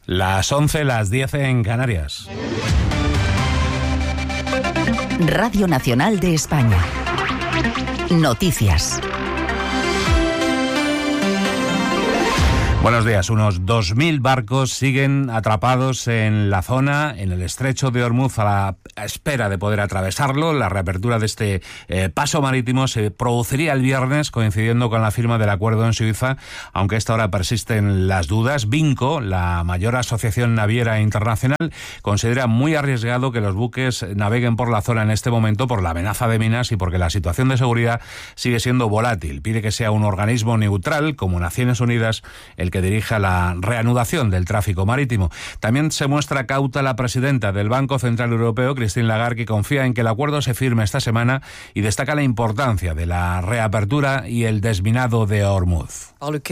Las 11, las 10 en Canarias. Radio Nacional de España. Noticias. Buenos días. Unos 2.000 barcos siguen atrapados en la zona, en el estrecho de Ormuz, a la espera de poder atravesarlo. La reapertura de este paso marítimo se produciría el viernes, coincidiendo con la firma del acuerdo en Suiza, aunque a esta hora persisten las dudas. Vinco, la mayor asociación naviera internacional, considera muy arriesgado que los buques naveguen por la zona en este momento por la amenaza de minas y porque la situación de seguridad sigue siendo volátil. Pide que sea un organismo neutral, como Naciones Unidas, el que dirija la reanudación del tráfico marítimo. También se muestra cauta la presidenta del Banco Central Europeo, Christine Lagarde, que confía en que el acuerdo se firme esta semana y destaca la importancia de la reapertura y el desminado de Hormuz, por el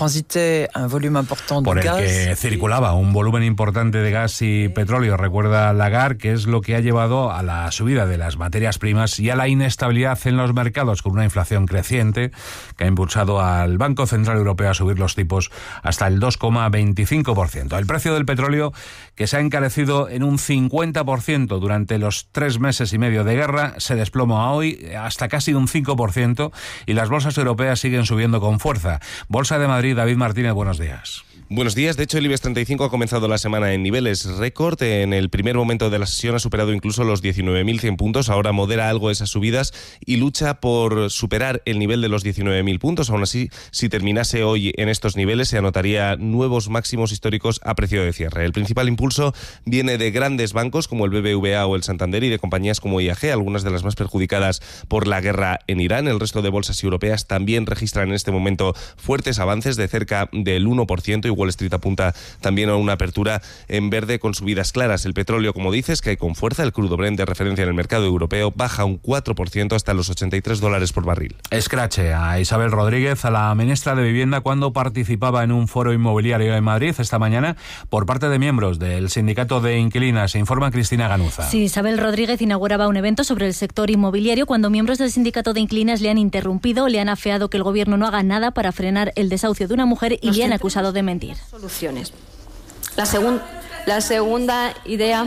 que circulaba un volumen importante de gas y petróleo. Recuerda Lagarde que es lo que ha llevado a la subida de las materias primas y a la inestabilidad en los mercados, con una inflación creciente que ha impulsado al Banco Central Europeo a subir los tipos hasta el 2,25%. El precio del petróleo, que se ha encarecido en un 50% durante los 3 meses y medio de guerra, se desploma hoy hasta casi un 5% y las bolsas europeas siguen subiendo con fuerza. Bolsa de Madrid, David Martínez, buenos días. Buenos días. De hecho, el IBEX 35 ha comenzado la semana en niveles récord. En el primer momento de la sesión ha superado incluso los 19.100 puntos. Ahora modera algo esas subidas y lucha por superar el nivel de los 19.000 puntos. Aún así, si terminase hoy en estos niveles, se anotaría nuevos máximos históricos a precio de cierre. El principal impulso viene de grandes bancos como el BBVA o el Santander y de compañías como IAG, algunas de las más perjudicadas por la guerra en Irán. El resto de bolsas europeas también registran en este momento fuertes avances de cerca del 1%. Wall Street apunta también a una apertura en verde con subidas claras. El petróleo, como dices, cae con fuerza. El crudo Brent de referencia en el mercado europeo baja un 4% hasta los $83 por barril. Escrache a Isabel Rodríguez, a la ministra de Vivienda, cuando participaba en un foro inmobiliario en Madrid esta mañana por parte de miembros del sindicato de inquilinas. Informa Cristina Ganuza. Sí, Isabel Rodríguez inauguraba un evento sobre el sector inmobiliario cuando miembros del sindicato de inquilinas le han interrumpido, le han afeado que el gobierno no haga nada para frenar el desahucio de una mujer y le han acusado de mentir. Soluciones. La segunda idea.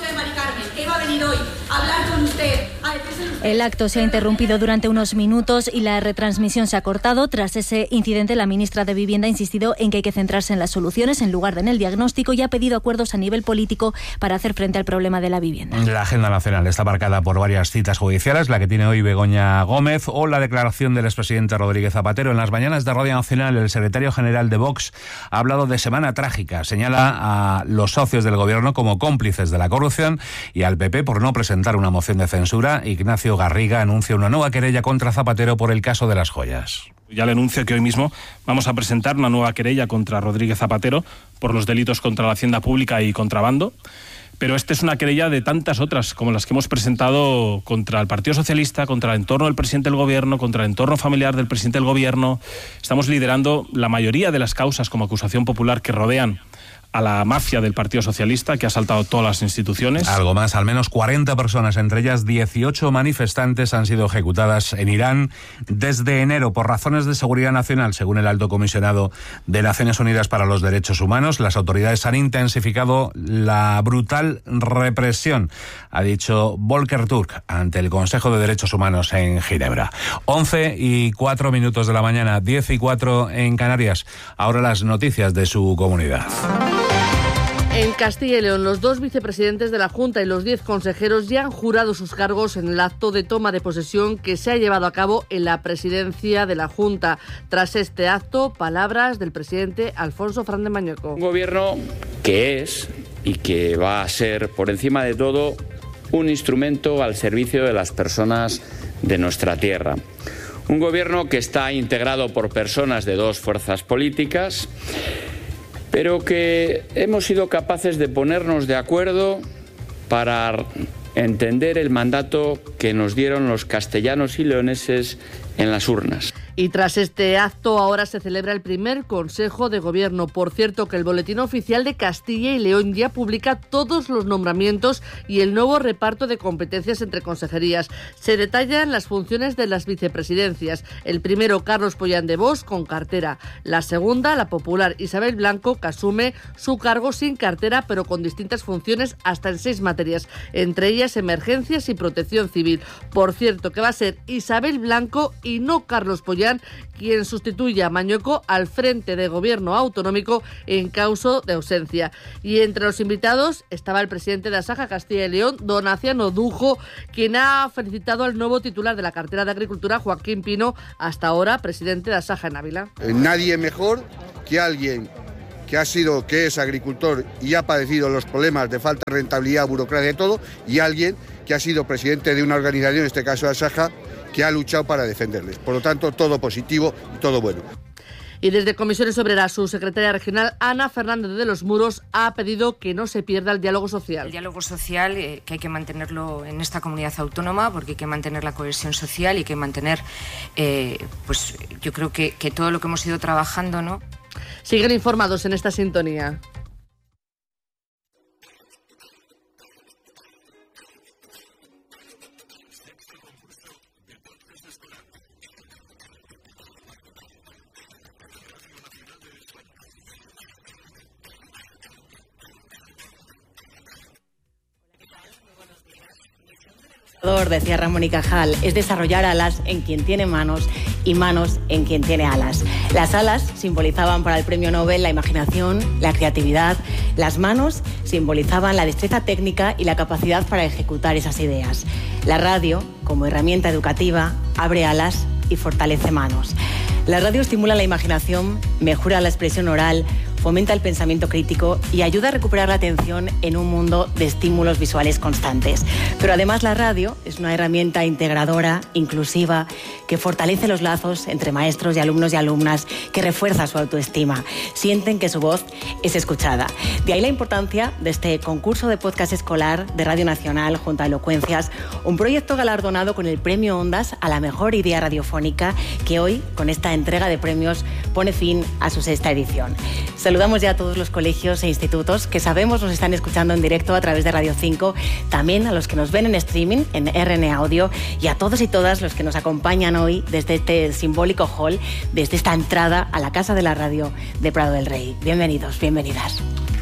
El acto se ha interrumpido durante unos minutos y la retransmisión se ha cortado. Tras ese incidente, la ministra de Vivienda ha insistido en que hay que centrarse en las soluciones en lugar de en el diagnóstico y ha pedido acuerdos a nivel político para hacer frente al problema de la vivienda. La agenda nacional está marcada por varias citas judiciales, la que tiene hoy Begoña Gómez o la declaración del expresidente Rodríguez Zapatero. En las mañanas de Radio Nacional, el secretario general de Vox ha hablado de semana trágica. Señala a los socios del gobierno como cómplices de la corrupción y al PP por no presentar una moción de censura. Ignacio Garriga anuncia una nueva querella contra Zapatero por el caso de las joyas. Ya le anuncio que hoy mismo vamos a presentar una nueva querella contra Rodríguez Zapatero por los delitos contra la hacienda pública y contrabando. Pero esta es una querella de tantas otras, como las que hemos presentado contra el Partido Socialista, contra el entorno del presidente del Gobierno, contra el entorno familiar del presidente del Gobierno. Estamos liderando la mayoría de las causas como acusación popular que rodean a la mafia del Partido Socialista, que ha asaltado todas las instituciones. Algo más, al menos 40 personas, entre ellas 18 manifestantes, han sido ejecutadas en Irán desde enero por razones de seguridad nacional, según el alto comisionado de Naciones Unidas para los Derechos Humanos. Las autoridades han intensificado la brutal represión, ha dicho Volker Turk ante el Consejo de Derechos Humanos en Ginebra. 11:04 de la mañana, 10:04 en Canarias. Ahora las noticias de su comunidad. En Castilla y León, los 2 vicepresidentes de la Junta y los 10 consejeros ya han jurado sus cargos en el acto de toma de posesión que se ha llevado a cabo en la presidencia de la Junta. Tras este acto, palabras del presidente Alfonso Fernández Mañueco. Un gobierno que es y que va a ser, por encima de todo, un instrumento al servicio de las personas de nuestra tierra. Un gobierno que está integrado por personas de 2 fuerzas políticas, pero que hemos sido capaces de ponernos de acuerdo para entender el mandato que nos dieron los castellanos y leoneses en las urnas. Y tras este acto, ahora se celebra el primer Consejo de Gobierno. Por cierto, que el Boletín Oficial de Castilla y León ya publica todos los nombramientos y el nuevo reparto de competencias entre consejerías. Se detallan las funciones de las vicepresidencias. El primero, Carlos Pollán de Bosch, con cartera. La segunda, la popular Isabel Blanco, que asume su cargo sin cartera, pero con distintas funciones hasta en 6 materias, entre ellas emergencias y protección civil. Por cierto, que va a ser Isabel Blanco y no Carlos Pollán quien sustituye a Mañueco al frente de Gobierno autonómico en caso de ausencia. Y entre los invitados estaba el presidente de Asaja Castilla y León, don Aciano Dujo, quien ha felicitado al nuevo titular de la cartera de Agricultura, Joaquín Pino, hasta ahora presidente de Asaja en Ávila. Nadie mejor que alguien que es agricultor y ha padecido los problemas de falta de rentabilidad, burocracia y todo, y alguien que ha sido presidente de una organización, en este caso Asaja, que ha luchado para defenderles. Por lo tanto, todo positivo y todo bueno. Y desde Comisiones Obreras, su secretaria regional, Ana Fernández de los Muros, ha pedido que no se pierda el diálogo social. El diálogo social, que hay que mantenerlo en esta comunidad autónoma, porque hay que mantener la cohesión social y hay que mantener, pues yo creo que todo lo que hemos ido trabajando, ¿no? Siguen informados en esta sintonía. Decía Ramón y Cajal, es desarrollar alas en quien tiene manos y manos en quien tiene alas. Las alas simbolizaban para el premio Nobel la imaginación, la creatividad. Las manos simbolizaban la destreza técnica y la capacidad para ejecutar esas ideas. La radio, como herramienta educativa, abre alas y fortalece manos. La radio estimula la imaginación, mejora la expresión oral, fomenta el pensamiento crítico y ayuda a recuperar la atención en un mundo de estímulos visuales constantes. Pero además la radio es una herramienta integradora, inclusiva, que fortalece los lazos entre maestros y alumnos y alumnas, que refuerza su autoestima. Sienten que su voz es escuchada. De ahí la importancia de este concurso de podcast escolar de Radio Nacional junto a Elocuencias, un proyecto galardonado con el Premio Ondas a la mejor idea radiofónica, que hoy, con esta entrega de premios, pone fin a su 6ª edición. Saludamos ya a todos los colegios e institutos que sabemos nos están escuchando en directo a través de Radio 5, también a los que nos ven en streaming en RN Audio y a todos y todas los que nos acompañan hoy desde este simbólico hall, desde esta entrada a la Casa de la Radio de Prado del Rey. Bienvenidos, bienvenidas.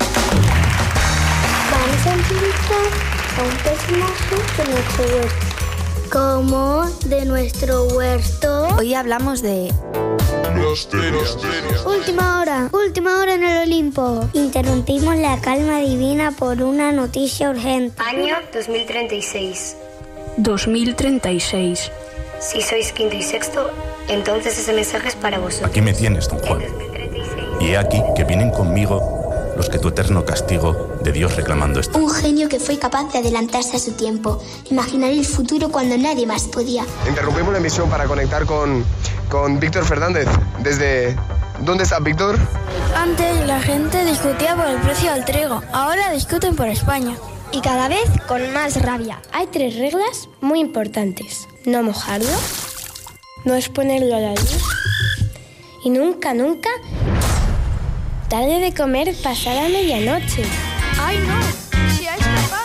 Vamos a entrevistar a un personaje de nuestro huerto. ¿Cómo? ¿De nuestro huerto? Hoy hablamos de... Última hora en el Olimpo. Interrumpimos la calma divina por una noticia urgente. Año 2036. 2036. Si sois quinto y sexto, entonces ese mensaje es para vosotros. Aquí me tienes, don Juan. Y he aquí que vienen conmigo los que tu eterno castigo de Dios reclamando esto. Un genio que fue capaz de adelantarse a su tiempo, imaginar el futuro cuando nadie más podía. Interrumpimos la emisión para conectar con Víctor Fernández. ¿Dónde está Víctor? Antes la gente discutía por el precio del trigo, ahora discuten por España. Y cada vez con más rabia. Hay 3 reglas muy importantes. No mojarlo, no exponerlo a la luz y nunca tarde de comer pasada medianoche. ¡Ay, no! ¡Si es capaz!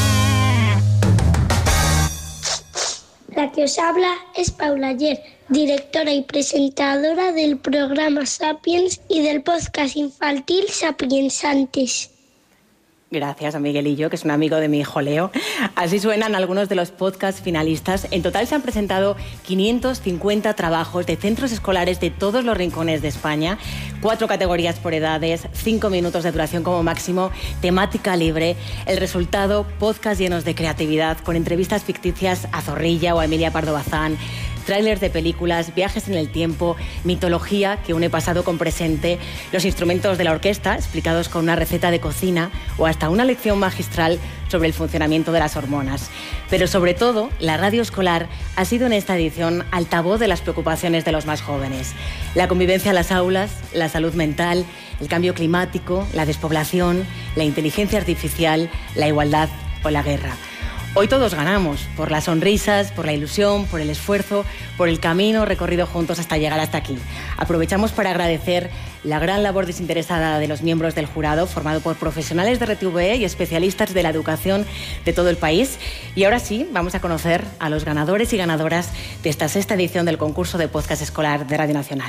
La que os habla es Paula Ayer, directora y presentadora del programa Sapiens y del podcast infantil Sapiensantes. Gracias a Miguelillo, que es un amigo de mi hijo Leo. Así suenan algunos de los podcasts finalistas. En total se han presentado 550 trabajos de centros escolares de todos los rincones de España, 4 categorías por edades, 5 minutos de duración como máximo, temática libre. El resultado, podcasts llenos de creatividad, con entrevistas ficticias a Zorrilla o a Emilia Pardo Bazán, tráilers de películas, viajes en el tiempo, mitología que une pasado con presente, los instrumentos de la orquesta explicados con una receta de cocina o hasta una lección magistral sobre el funcionamiento de las hormonas. Pero sobre todo, la radio escolar ha sido en esta edición altavoz de las preocupaciones de los más jóvenes. La convivencia en las aulas, la salud mental, el cambio climático, la despoblación, la inteligencia artificial, la igualdad o la guerra. Hoy todos ganamos, por las sonrisas, por la ilusión, por el esfuerzo, por el camino recorrido juntos hasta llegar hasta aquí. Aprovechamos para agradecer la gran labor desinteresada de los miembros del jurado, formado por profesionales de RTV y especialistas de la educación de todo el país. Y ahora sí, vamos a conocer a los ganadores y ganadoras de esta 6ª edición del concurso de podcast escolar de Radio Nacional.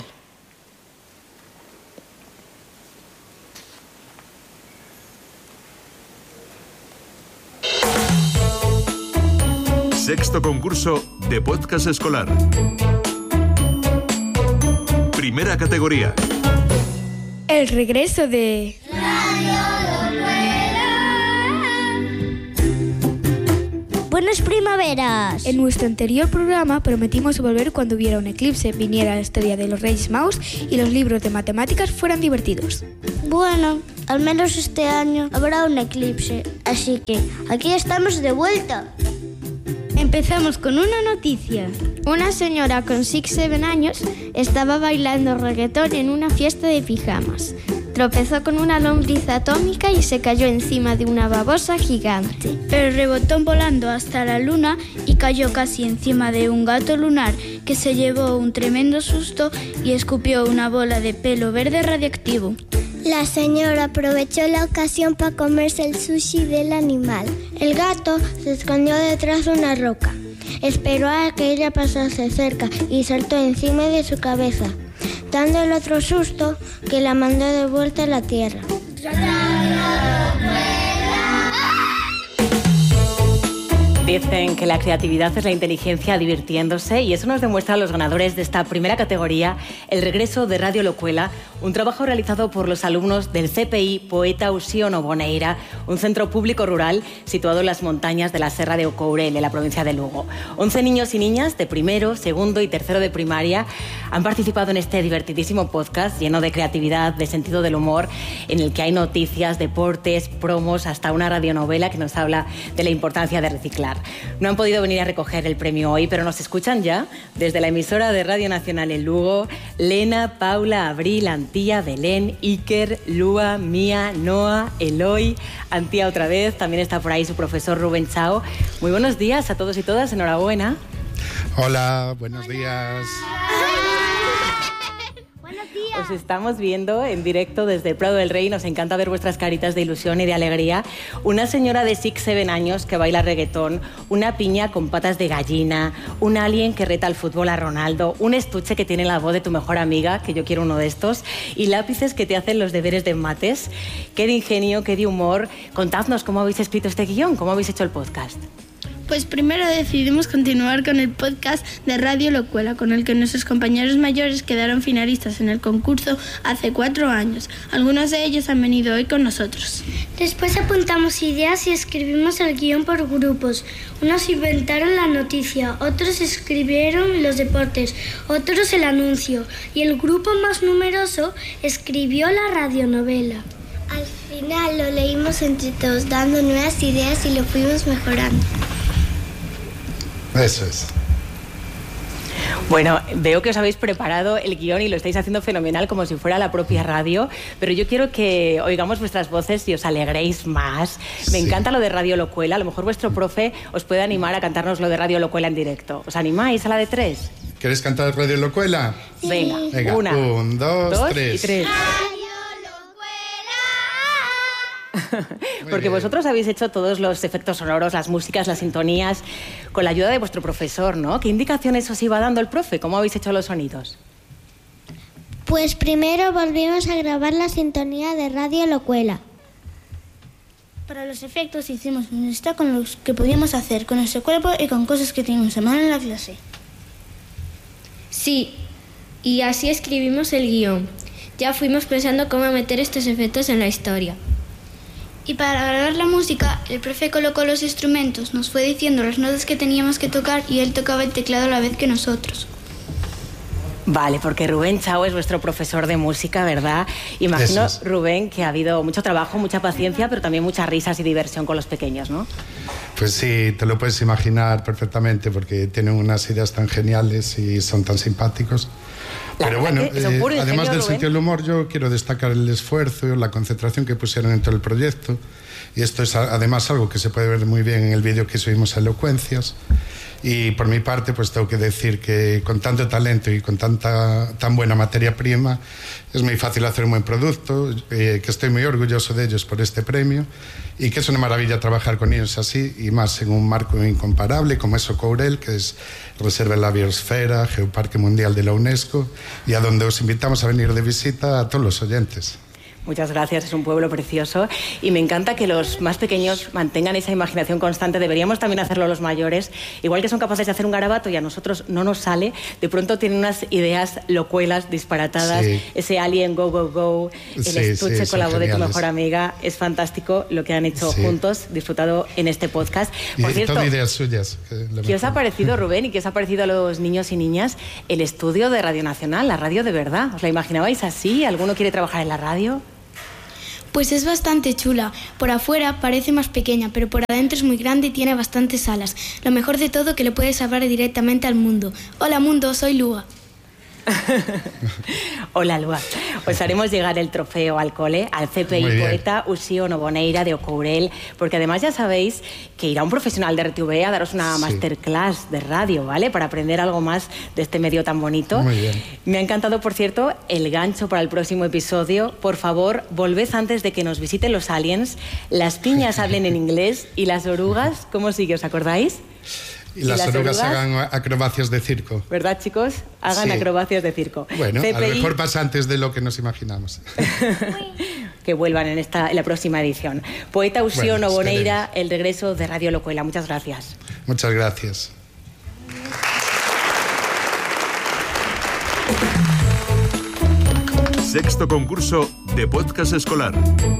Sexto concurso de podcast escolar. Primera categoría. El regreso de... Buenas primaveras. En nuestro anterior programa prometimos volver cuando hubiera un eclipse, viniera la historia de los Reyes Magos y los libros de matemáticas fueran divertidos. Bueno, al menos este año habrá un eclipse, así que aquí estamos de vuelta. Empezamos con una noticia. Una señora con 6-7 años estaba bailando reggaetón en una fiesta de pijamas. Tropezó con una lombriz atómica y se cayó encima de una babosa gigante. Pero rebotó volando hasta la luna y cayó casi encima de un gato lunar que se llevó un tremendo susto y escupió una bola de pelo verde radiactivo. La señora aprovechó la ocasión para comerse el sushi del animal. El gato se escondió detrás de una roca. Esperó a que ella pasase cerca y saltó encima de su cabeza, dándole otro susto que la mandó de vuelta a la tierra. Dicen que la creatividad es la inteligencia divirtiéndose y eso nos demuestra los ganadores de esta primera categoría, el regreso de Radio Locuela, un trabajo realizado por los alumnos del CPI Poeta Uxío Boneira, un centro público rural situado en las montañas de la Serra de Ocourel, en la provincia de Lugo. 11 niños y niñas de primero, segundo y tercero de primaria han participado en este divertidísimo podcast lleno de creatividad, de sentido del humor, en el que hay noticias, deportes, promos, hasta una radionovela que nos habla de la importancia de reciclar. No han podido venir a recoger el premio hoy, pero nos escuchan ya desde la emisora de Radio Nacional en Lugo. Lena, Paula, Abril, Antía, Belén, Iker, Lua, Mía, Noa, Eloy, Antía otra vez. También está por ahí su profesor Rubén Chao. Muy buenos días a todos y todas. Enhorabuena. Hola, buenos días. Os estamos viendo en directo desde el Prado del Rey. Nos encanta ver vuestras caritas de ilusión y de alegría. Una señora de 6-7 años que baila reggaetón, una piña con patas de gallina, un alien que reta al fútbol a Ronaldo, un estuche que tiene la voz de tu mejor amiga, que yo quiero uno de estos, y lápices que te hacen los deberes de mates. Qué de ingenio, qué de humor. Contadnos cómo habéis escrito este guión, cómo habéis hecho el podcast. Pues primero decidimos continuar con el podcast de Radio Locuela, con el que nuestros compañeros mayores quedaron finalistas en el concurso hace 4 años. Algunos de ellos han venido hoy con nosotros. Después apuntamos ideas y escribimos el guión por grupos. Unos inventaron la noticia, otros escribieron los deportes, otros el anuncio y el grupo más numeroso escribió la radionovela. Al final lo leímos entre todos, dando nuevas ideas y lo fuimos mejorando. Eso es. Bueno, veo que os habéis preparado el guión y lo estáis haciendo fenomenal, como si fuera la propia radio, pero yo quiero que oigamos vuestras voces y os alegréis más. Me encanta lo de Radio Locuela. A lo mejor vuestro profe os puede animar a cantarnos lo de Radio Locuela en directo. ¿Os animáis a la de 3? ¿Queréis cantar Radio Locuela? Sí. Venga, 1, 2, 3. Y 3. Porque vosotros habéis hecho todos los efectos sonoros, las músicas, las sintonías, con la ayuda de vuestro profesor, ¿no? ¿Qué indicaciones os iba dando el profe? ¿Cómo habéis hecho los sonidos? Pues primero volvimos a grabar la sintonía de Radio Locuela. Para los efectos hicimos una lista con los que podíamos hacer con nuestro cuerpo y con cosas que teníamos a mano en la clase. Sí, y así escribimos el guión. Ya fuimos pensando cómo meter estos efectos en la historia. Y para grabar la música, el profe colocó los instrumentos, nos fue diciendo las notas que teníamos que tocar y él tocaba el teclado a la vez que nosotros. Vale, porque Rubén Chao es vuestro profesor de música, ¿verdad? Imagino, Rubén, que ha habido mucho trabajo, mucha paciencia, pero también muchas risas y diversión con los pequeños, ¿no? Pues sí, te lo puedes imaginar perfectamente, porque tienen unas ideas tan geniales y son tan simpáticos. Pero bueno, además del sentido del humor, yo quiero destacar el esfuerzo, la concentración que pusieron en todo el proyecto. Y esto es además algo que se puede ver muy bien en el vídeo que subimos a Elocuencias. Y por mi parte, pues tengo que decir que con tanto talento y con tan buena materia prima, es muy fácil hacer un buen producto, que estoy muy orgulloso de ellos por este premio y que es una maravilla trabajar con ellos así y más en un marco incomparable como es Courel, que es Reserva de la Biosfera, Geoparque Mundial de la UNESCO, y a donde os invitamos a venir de visita a todos los oyentes. Muchas gracias, es un pueblo precioso y me encanta que los más pequeños mantengan esa imaginación constante. Deberíamos también hacerlo los mayores, igual que son capaces de hacer un garabato y a nosotros no nos sale, de pronto tienen unas ideas locuelas, disparatadas, ese Alien Go Go Go, el estuche con la voz de tu mejor amiga, es fantástico lo que han hecho juntos, disfrutado en este podcast. Por cierto, todas ideas suyas. ¿Qué os ha parecido, Rubén, y qué os ha parecido a los niños y niñas el estudio de Radio Nacional, la radio de verdad? ¿Os la imaginabais así? ¿Alguno quiere trabajar en la radio? Pues es bastante chula. Por afuera parece más pequeña, pero por adentro es muy grande y tiene bastantes alas. Lo mejor de todo, que le puedes hablar directamente al mundo. Hola mundo, soy Lua. Hola, Lua. Os haremos llegar el trofeo al cole, al CPI Poeta Uxío Noboneira de Courel, porque además ya sabéis que irá un profesional de RTV a daros una masterclass de radio, ¿vale? Para aprender algo más de este medio tan bonito. Muy bien. Me ha encantado, por cierto, el gancho para el próximo episodio. Por favor, volved antes de que nos visiten los aliens, las piñas hablen en inglés y las orugas, ¿cómo sigue? ¿Os acordáis? Y las orugas hagan acrobacias de circo. ¿Verdad, chicos? Hagan acrobacias de circo. Bueno, CPI, a lo mejor pasa antes de lo que nos imaginamos. Que vuelvan en la próxima edición. Poeta Uxío Noboneira, el regreso de Radio Locuela. Muchas gracias. Muchas gracias. Sexto concurso de podcast escolar.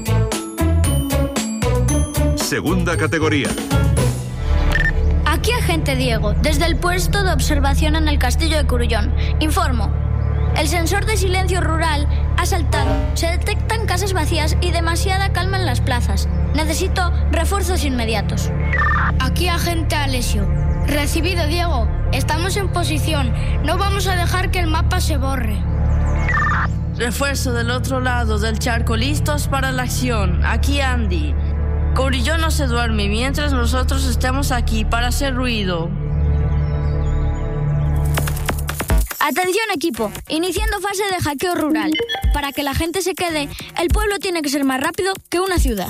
Segunda categoría. Aquí agente Diego, desde el puesto de observación en el castillo de Curullón. Informo. El sensor de silencio rural ha saltado. Se detectan casas vacías y demasiada calma en las plazas. Necesito refuerzos inmediatos. Aquí agente Alessio. Recibido, Diego. Estamos en posición. No vamos a dejar que el mapa se borre. Refuerzo del otro lado del charco, listos para la acción. Aquí Andy. Curullón no se duerme mientras nosotros estemos aquí para hacer ruido. Atención, equipo. Iniciando fase de hackeo rural. Para que la gente se quede, el pueblo tiene que ser más rápido que una ciudad.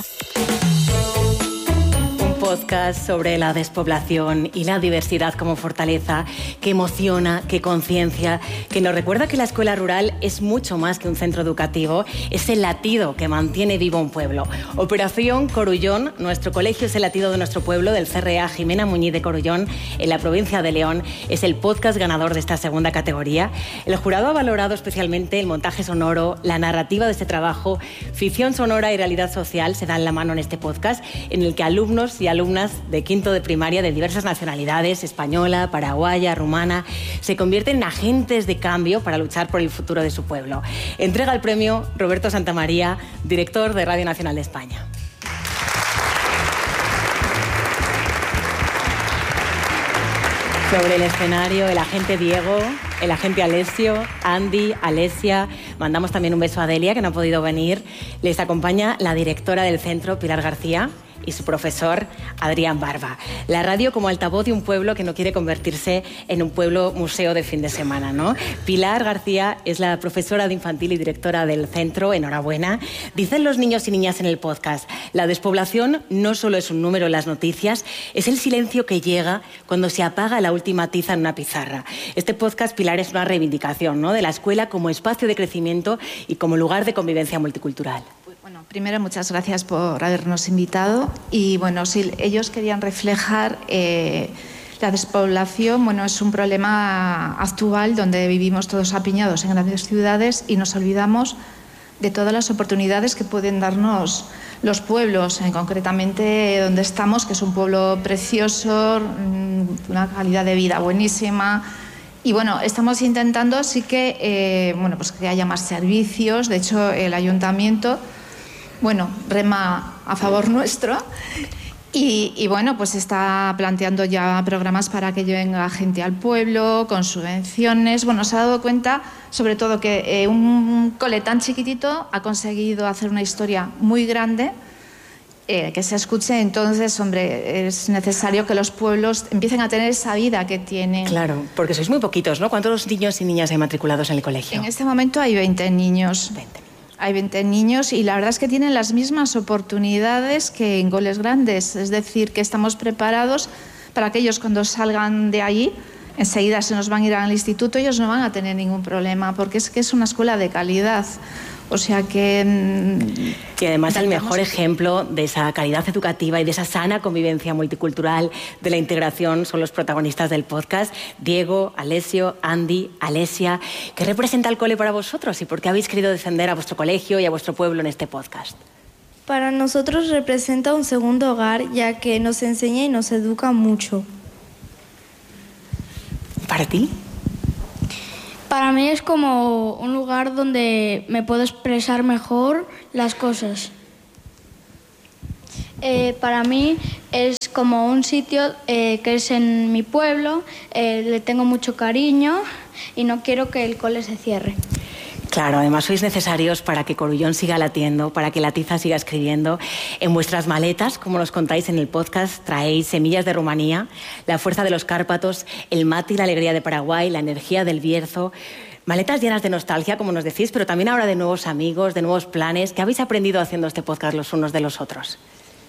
Podcast sobre la despoblación y la diversidad como fortaleza, que emociona, que conciencia, que nos recuerda que la escuela rural es mucho más que un centro educativo, es el latido que mantiene vivo un pueblo. Operación Corullón, nuestro colegio es el latido de nuestro pueblo, del CRA Jimena Muñiz de Corullón, en la provincia de León, es el podcast ganador de esta segunda categoría. El jurado ha valorado especialmente el montaje sonoro, la narrativa de este trabajo, ficción sonora y realidad social se dan la mano en este podcast, en el que alumnos y alumnas de quinto de primaria de diversas nacionalidades, española, paraguaya, rumana, se convierten en agentes de cambio para luchar por el futuro de su pueblo. Entrega el premio Roberto Santamaría, director de Radio Nacional de España. Sobre el escenario, el agente Diego, el agente Alessio, Andy, Alesia. Mandamos también un beso a Delia, que no ha podido venir. Les acompaña la directora del centro, Pilar García, y su profesor, Adrián Barba. La radio como altavoz de un pueblo que no quiere convertirse en un pueblo museo de fin de semana, ¿no? Pilar García es la profesora de infantil y directora del centro. Enhorabuena. Dicen los niños y niñas en el podcast, la despoblación no solo es un número en las noticias, es el silencio que llega cuando se apaga la última tiza en una pizarra. Este podcast, Pilar, es una reivindicación, ¿no?, de la escuela como espacio de crecimiento y como lugar de convivencia multicultural. Bueno, primero, muchas gracias por habernos invitado. Y bueno, si ellos querían reflejar la despoblación, bueno, es un problema actual donde vivimos todos apiñados en grandes ciudades y nos olvidamos de todas las oportunidades que pueden darnos los pueblos, concretamente donde estamos, que es un pueblo precioso, una calidad de vida buenísima. Y bueno, estamos intentando sí que, pues que haya más servicios. De hecho, el ayuntamiento, bueno, rema a favor nuestro Y bueno, pues está planteando ya programas para que venga gente al pueblo, con subvenciones. Bueno, se ha dado cuenta, sobre todo, que un cole tan chiquitito ha conseguido hacer una historia muy grande, que se escuche. Entonces, hombre, es necesario que los pueblos empiecen a tener esa vida que tienen. Claro, porque sois muy poquitos, ¿no? ¿Cuántos niños y niñas hay matriculados en el colegio? En este momento hay 20 niños. Hay 20 niños y la verdad es que tienen las mismas oportunidades que en coles grandes. Es decir, que estamos preparados para que ellos, cuando salgan de allí, enseguida se nos van a ir al instituto, ellos no van a tener ningún problema, porque es que es una escuela de calidad. O sea que... Y además el mejor ejemplo de esa calidad educativa y de esa sana convivencia multicultural, de la integración, son los protagonistas del podcast: Diego, Alessio, Andy, Alesia. ¿Qué representa el cole para vosotros y por qué habéis querido defender a vuestro colegio y a vuestro pueblo en este podcast? Para nosotros representa un segundo hogar, ya que nos enseña y nos educa mucho. ¿Para ti? Para mí es como un lugar donde me puedo expresar mejor las cosas. Para mí es como un sitio que es en mi pueblo, le tengo mucho cariño y no quiero que el cole se cierre. Claro, además sois necesarios para que Corullón siga latiendo, para que La Tiza siga escribiendo. En vuestras maletas, como nos contáis en el podcast, traéis semillas de Rumanía, la fuerza de los Cárpatos, el mate y la alegría de Paraguay, la energía del Bierzo. Maletas llenas de nostalgia, como nos decís, pero también ahora de nuevos amigos, de nuevos planes. ¿Qué habéis aprendido haciendo este podcast los unos de los otros?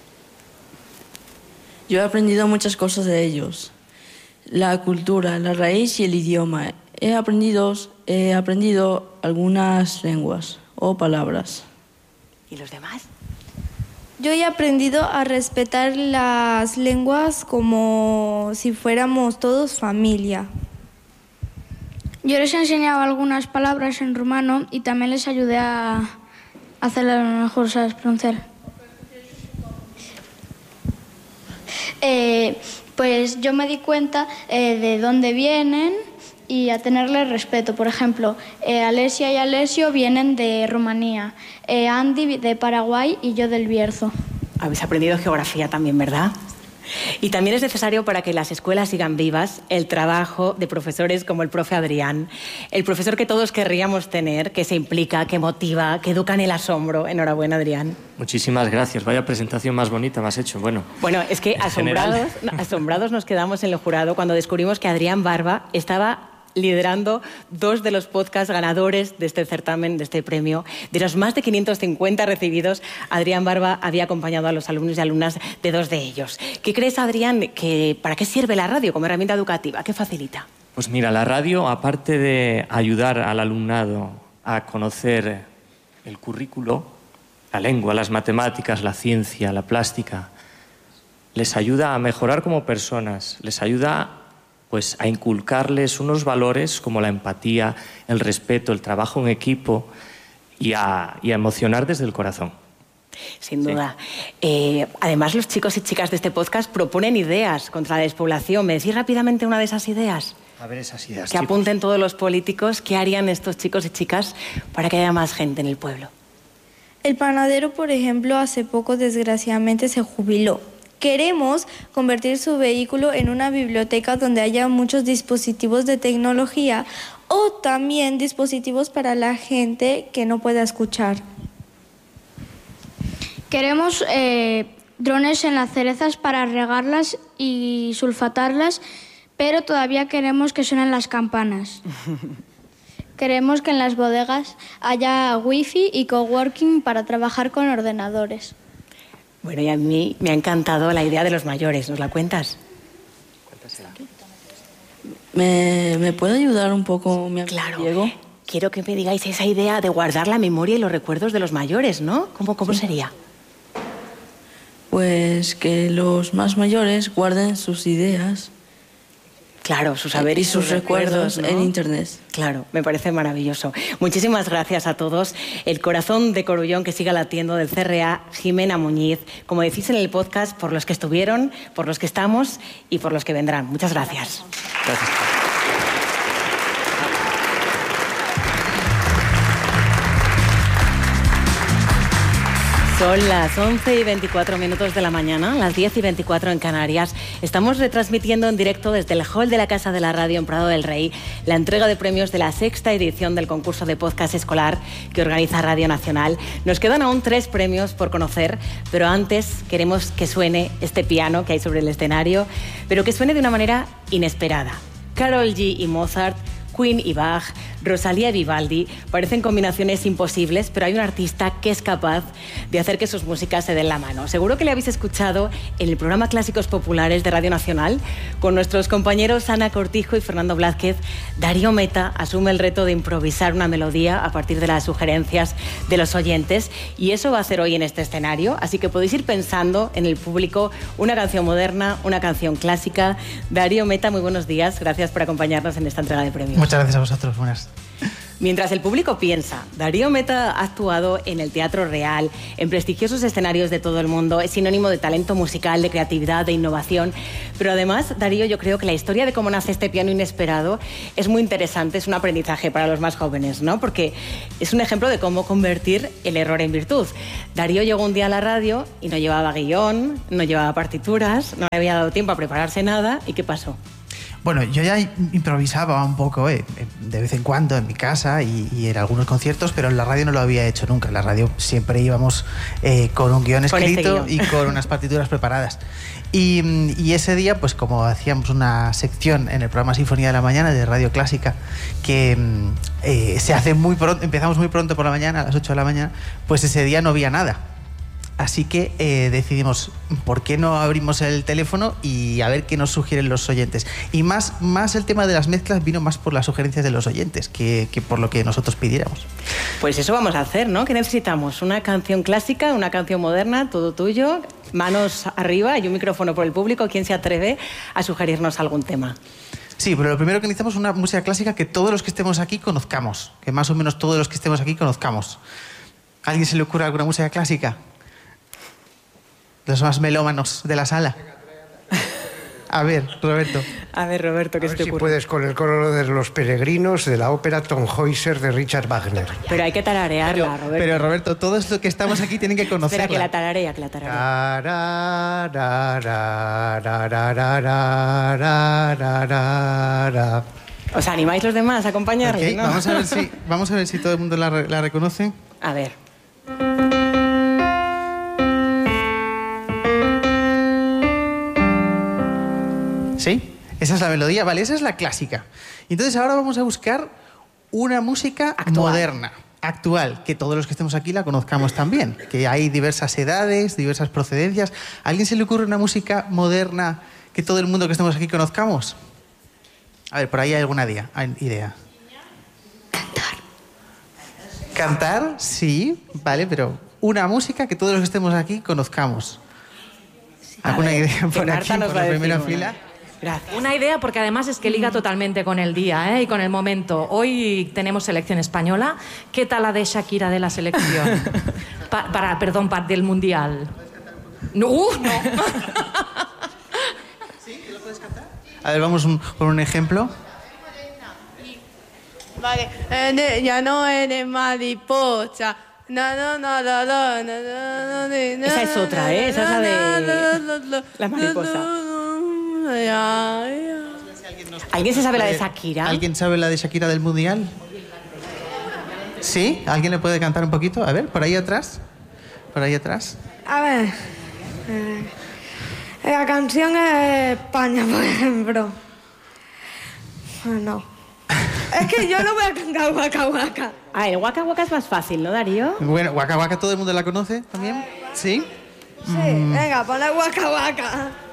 Yo he aprendido muchas cosas de ellos. La cultura, la raíz y el idioma. He aprendido algunas lenguas o palabras. ¿Y los demás? Yo he aprendido a respetar las lenguas como si fuéramos todos familia. Yo les he enseñado algunas palabras en rumano y también les ayudé a hacerlas mejor, ¿sabes pronunciar? Pues yo me di cuenta de dónde vienen y a tenerles respeto. Por ejemplo, Alesia y Alessio vienen de Rumanía, Andy de Paraguay y yo del Bierzo. Habéis aprendido geografía también, ¿verdad? Y también es necesario, para que las escuelas sigan vivas, el trabajo de profesores como el profe Adrián, el profesor que todos querríamos tener, que se implica, que motiva, que educa en el asombro. Enhorabuena, Adrián. Muchísimas gracias. Vaya presentación más bonita me has hecho. Bueno, es que asombrados nos quedamos en el jurado cuando descubrimos que Adrián Barba estaba liderando 2 de los podcasts ganadores de este certamen, de este premio. De los más de 550 recibidos, Adrián Barba había acompañado a los alumnos y alumnas de 2 de ellos. ¿Qué crees, Adrián, para qué sirve la radio como herramienta educativa? ¿Qué facilita? pues mira, la radio, aparte de ayudar al alumnado a conocer el currículo, la lengua, las matemáticas, la ciencia, la plástica, les ayuda a mejorar como personas, les ayuda pues a inculcarles unos valores como la empatía, el respeto, el trabajo en equipo y a emocionar desde el corazón. Sin duda. Sí. Además, los chicos y chicas de este podcast proponen ideas contra la despoblación. ¿Me decís rápidamente una de esas ideas? A ver esas ideas. Que apunten todos los políticos. ¿Qué harían estos chicos y chicas para que haya más gente en el pueblo? El panadero, por ejemplo, hace poco desgraciadamente se jubiló. Queremos convertir su vehículo en una biblioteca donde haya muchos dispositivos de tecnología o también dispositivos para la gente que no pueda escuchar. Queremos drones en las cerezas para regarlas y sulfatarlas, pero todavía queremos que suenen las campanas. Queremos que en las bodegas haya wifi y coworking para trabajar con ordenadores. Bueno, y a mí me ha encantado la idea de los mayores. ¿Nos la cuentas? Cuéntasela. ¿Me puede ayudar un poco, mi amigo Claro. Diego? Quiero que me digáis esa idea de guardar la memoria y los recuerdos de los mayores, ¿no? ¿Cómo sería? Pues que los más mayores guarden sus ideas. Claro, sus saberes y sus recuerdos, ¿no? En Internet. Claro, me parece maravilloso. Muchísimas gracias a todos. El corazón de Corullón que siga latiendo del CRA, Jimena Muñiz, como decís en el podcast, por los que estuvieron, por los que estamos y por los que vendrán. Muchas gracias. Gracias. Son las 11:24 de la mañana, las 10:24 en Canarias. Estamos retransmitiendo en directo desde el hall de la Casa de la Radio en Prado del Rey la entrega de premios de la 6ª edición del concurso de podcast escolar que organiza Radio Nacional. Nos quedan aún 3 premios por conocer, pero antes queremos que suene este piano que hay sobre el escenario, pero que suene de una manera inesperada. Karol G y Mozart, Queen y Bach, Rosalía y Vivaldi, parecen combinaciones imposibles, pero hay un artista que es capaz de hacer que sus músicas se den la mano. Seguro que le habéis escuchado en el programa Clásicos Populares de Radio Nacional con nuestros compañeros Ana Cortijo y Fernando Blázquez. Darío Meta asume el reto de improvisar una melodía a partir de las sugerencias de los oyentes, y eso va a hacer hoy en este escenario, así que podéis ir pensando en el público una canción moderna, una canción clásica. Darío Meta, muy buenos días, gracias por acompañarnos en esta entrega de premios. Muchas gracias a vosotros, buenas. Mientras el público piensa, Darío Meta ha actuado en el Teatro Real, en prestigiosos escenarios de todo el mundo, es sinónimo de talento musical, de creatividad, de innovación. Pero además, Darío, yo creo que la historia de cómo nace este piano inesperado es muy interesante, es un aprendizaje para los más jóvenes, ¿no? Porque es un ejemplo de cómo convertir el error en virtud. Darío llegó un día a la radio y no llevaba guión, no llevaba partituras, no le había dado tiempo a prepararse nada. ¿Y qué pasó? Bueno, yo ya improvisaba un poco, de vez en cuando en mi casa y en algunos conciertos, pero en la radio no lo había hecho nunca. En la radio siempre íbamos con un guión escrito y con unas partituras preparadas. Y ese día, pues como hacíamos una sección en el programa Sinfonía de la Mañana de Radio Clásica, que se hace muy pronto, empezamos muy pronto por la mañana, a las 8 de la mañana, pues ese día no había nada. Así que decidimos, ¿por qué no abrimos el teléfono y a ver qué nos sugieren los oyentes? Y más el tema de las mezclas vino más por las sugerencias de los oyentes que por lo que nosotros pidiéramos. Pues eso vamos a hacer, ¿no? ¿Qué necesitamos? Una canción clásica, una canción moderna, todo tuyo, manos arriba y un micrófono por el público. ¿Quién se atreve a sugerirnos algún tema? Sí, pero lo primero que necesitamos es una música clásica que todos los que estemos aquí conozcamos, que más o menos todos los que estemos aquí conozcamos. ¿A alguien se le ocurre alguna música clásica? Los más melómanos de la sala. A ver, Roberto. A ver, Roberto, ¿qué se te ocurre? Si puedes con el coro de Los Peregrinos de la ópera Tannhäuser de Richard Wagner. Pero hay que tararearla, Roberto. Pero Roberto, todos los que estamos aquí tienen que conocerla. Espera, que la tararea, que la tararea. ¿Os animáis los demás a acompañarle? Okay, ¿no? Vamos a ver si todo el mundo la reconoce. A ver. ¿Sí? Esa es la melodía, vale, esa es la clásica. Entonces ahora vamos a buscar una música moderna, actual, que todos los que estemos aquí la conozcamos también, que hay diversas edades, diversas procedencias. ¿A alguien se le ocurre una música moderna que todo el mundo que estemos aquí conozcamos? A ver, por ahí hay alguna idea. Cantar, sí, vale, pero una música que todos los que estemos aquí conozcamos. ¿Alguna idea por aquí, por la primera fila? Gracias. Una idea, porque además es que liga totalmente con el día y con el momento. Hoy tenemos selección española. ¿Qué tal la de Shakira de la selección? Del Mundial. No. ¿Sí? ¿Lo puedes cantar? A ver, vamos con un ejemplo. Vale. Ya no eres mariposa. Esa es otra, ¿eh? Esa es la de la mariposa. ¿Alguien se sabe la de Shakira? ¿Alguien sabe la de Shakira del Mundial? ¿Sí? ¿Alguien le puede cantar un poquito? A ver, por ahí atrás. Por ahí atrás. A ver. La canción es España, por ejemplo. No. Es que yo no voy a cantar Waka Waka. Ah, el Waka Waka es más fácil, ¿no, Darío? Bueno, Waka Waka todo el mundo la conoce también. ¿Sí? Sí, venga, ponle Waka Waka.